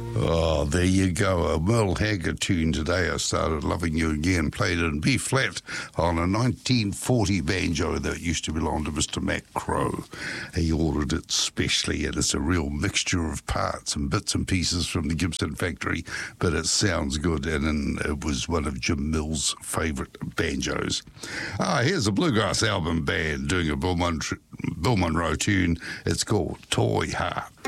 Oh, there you go. A Merle Haggard tune today. I started loving you again. Played in B flat on a 1940 banjo that used to belong to Mr. Mac Crow. He ordered it specially, and it's a real mixture of parts and bits and pieces from the Gibson factory, but it sounds good, and it was one of Jim Mills' favourite banjos. Here's a bluegrass album band doing a Bill Monroe tune. It's called Toy Harp.